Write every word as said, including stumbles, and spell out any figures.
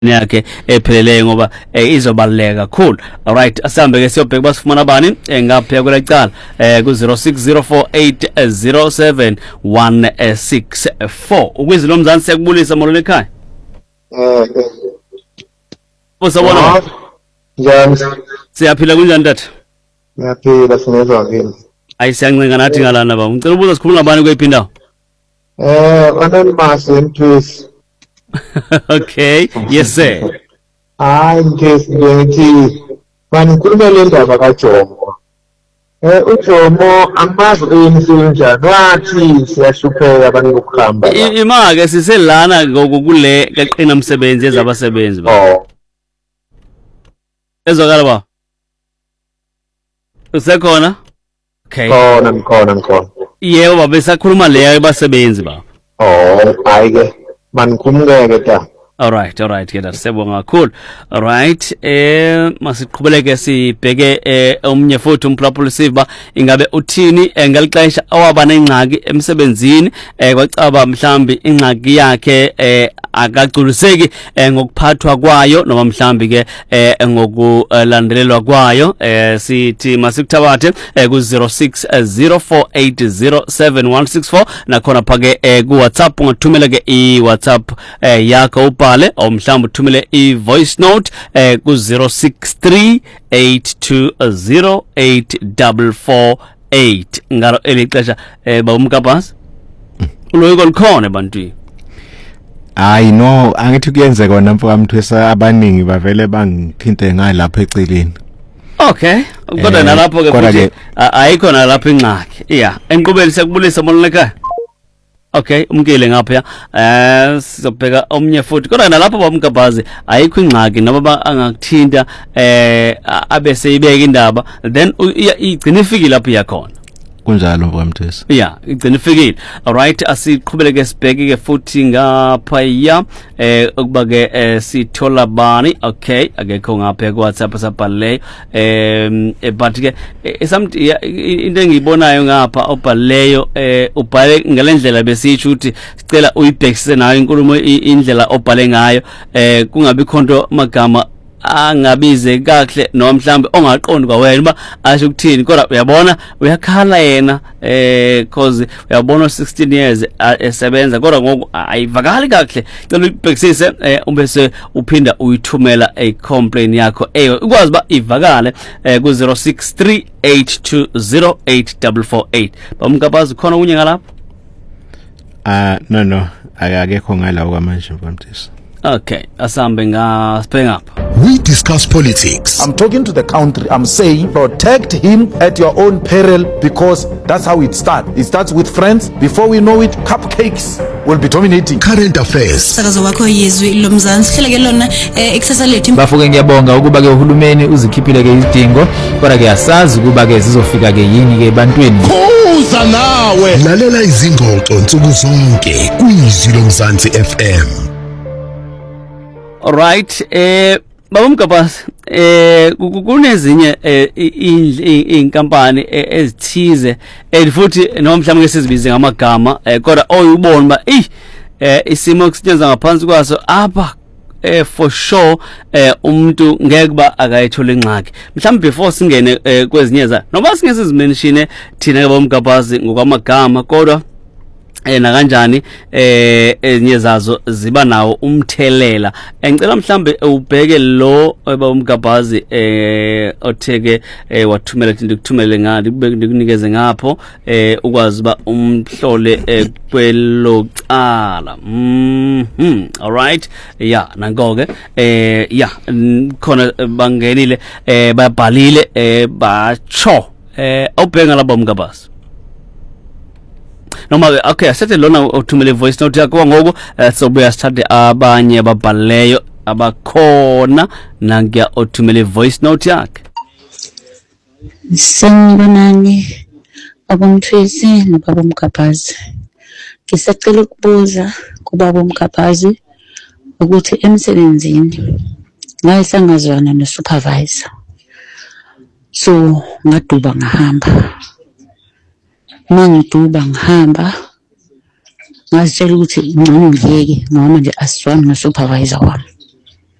yakhe epheleleyo ngoba izobaleka kakhulu. All right, asambe ke siyobheka basifumana bani ngapha kwela cala eh ku zero six zero four eight zero seven one six four. Ukwizi lo Mzansi siyakubulisa molweni ekhaya. Eh Usabona njani? Siyaphila kunjani tata? Ngiyaphila sinezwa kini. Ayisiyancenga nathi ngalana baba. Ngicela ubuza sikhuluma nabani kweyiphi indawo? Eh anonymous Mthwisi. Okay, yes sir. Hayi Mthwisi ngithi bani khuluma le ndaba kaJomo. Eh uJomo amazi eyisenjani wathi siyahlupheka abantu ukuhamba. Imake siselana ngokule kaqina umsebenzi ezabasebenzi ba. Oh. Ezokala ba. Usekhona? Okay. Khona ngikhona ngikhona. Yebo baba besakhuluma leya abasebenzi ba. Oh, hayi ke. Man kumngeke ta. All right, all right, ke dasebonga kakhulu. All right, eh masiqhubeleke sibheke eh omnye futhi umphulaphulisive ba ingabe uthini ngelixesha awaba nengxaki emsebenzini eh kwacaba mhlambi ingxaki yakhe eh akagculiseki ngokuphathwa kwayo noma mhlambi ke ngokulandelelwa kwayo eh sithi masikuthabathe ku zero six zero four eight zero seven one six four nakhona phake ku WhatsApp ungathumela ke i WhatsApp yakho ubhale au mhlambi uthumele i voice note ku zero six three eight two zero eight four four eight ngalo elixesha ba umkapasi uloyiko likhona bantwini. Hayi no angithi kuyenze kona mfaka Mthwesa abaningi bavele bangithinte ngayi lapha eceleni. Okay, kodwa nalapho ke futhi ayikho nalapha ingxaki. Yeah, enqubeni sekubulisa molweni ekhaya. Okay, umkile ngapha eh sizobheka omnye futhi kodwa nalapho bamkabazi ayikho ingxaki noma angakuthinta eh abese ibeka indaba then igcina ifiki lapho yakhona. Kunjalo mfamthesi. Yeah, igcina ifikile. All right, asiqhubeleke sibheke ke futhi ngapha ya eh ukuba ke sithola bani. Okay, akekho ngapha ku WhatsApp sabhaleyo eh but ke into engiyibonayo ngapha obhaleyo eh ubhale ngalendlela besitsho ukuthi sicela uyibhekise nayo inkulumo indlela obhale ngayo eh kungabi khonto magama angabize kahle noma mhlambe ongaqondi kwawena ba asho ukuthini kodwa uyabona uyakhala yena eh cause uyabona sixteen years esebenza kodwa ngoku ayivakali kahle cela ubhekisise ubese uphinda uyithumela a complaint yakho eh ukwazi ba ivakale ku zero six three eight two zero eight four four eight bamkabazi khona unye ngalapha. Ah no no akekho ngala kwamanje mfamthesi. Okay, asambe nga speng up. We discuss politics. I'm talking to the country. I'm saying protect him at your own peril because that's how it starts. It starts with friends. Before we know it, cupcakes will be dominating. Current affairs. Sakazo wakho yizwi lo Mzansi hleleke lona eksesa lethu. Bafuke ngiyabonga ukuba ke uhulumeni uzikhiphile ke izidingo kodwa ke yasazi ukuba ke zizofika ke yini ke ebantwini. Kuza nawe. Lalela izingxoxo nsuku zonke kuyizwi lo Mzansi F M. All right, eh baba Mkapasi eh kunezinye inkampani ezithize futhi noma mhlawumbe sizibize ngamagama kodwa oyubona ba eh isimo okusetshenzwa ngaphansi kwaso apha eh for sure eh umuntu ngeke ba akayithola ingxaki mhlawumbe before singene kwezinye za noma singese zimenshine thina baba Mkapasi ngokwamagama kodwa eh na kanjani eh ezinye zazo ziba nawo umthelela engicela mhlambe ubheke lo eba umgabazi eh otheke wathumela into ukuthumele ngani ukunikeze ngapho eh ukwazi ba umhlole kwelocala. Mhm, all right, yeah nangoke eh yeah khona bangenile eh babhalile eh bacho eh awubheka labo umgabazi noma okay asethe lona uthumele voice note yakho ngoku sobuya sithathe abanye ababhaleyo abakhona nangiya uthumele voice note yakhe. Sanibonani abamthwesi nobaba Mkaphazi. Ngisacela ukubuza kubaba Mkaphazi ukuthi emsebenzini ngayisangazwana no supervisor. So ngaduba ngahamba. Mangiduba ngihamba ngazitshela ukuthi ngcono ngiyeke ngoba manje asizwani no supervisor wami.